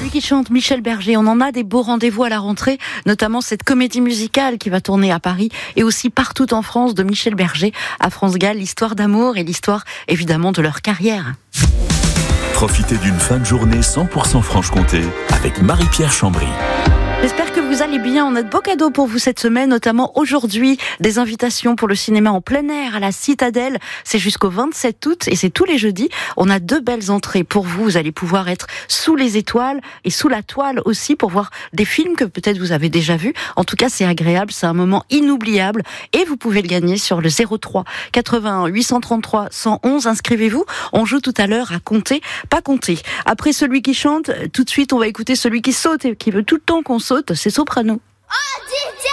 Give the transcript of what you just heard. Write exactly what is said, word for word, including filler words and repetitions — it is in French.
Celui qui chante, Michel Berger. On en a des beaux rendez-vous à la rentrée, notamment cette comédie musicale qui va tourner à Paris et aussi partout en France de Michel Berger à France Gall, l'histoire d'amour et l'histoire évidemment de leur carrière. Profitez d'une fin de journée cent pour cent Franche-Comté avec Marie-Pierre Chambry. J'espère que vous allez bien. On a de beaux cadeaux pour vous cette semaine, notamment aujourd'hui, des invitations pour le cinéma en plein air à la Citadelle. C'est jusqu'au vingt-sept août et c'est tous les jeudis. On a deux belles entrées pour vous. Vous allez pouvoir être sous les étoiles et sous la toile aussi pour voir des films que peut-être vous avez déjà vus. En tout cas, c'est agréable, c'est un moment inoubliable et vous pouvez le gagner sur le zéro trois quatre-vingt-un huit cent trente-trois cent onze. Inscrivez-vous. On joue tout à l'heure à compter, pas compter. Après celui qui chante, tout de suite, on va écouter celui qui saute et qui veut tout le temps qu'on saute. C'est Soprano. Oh, D J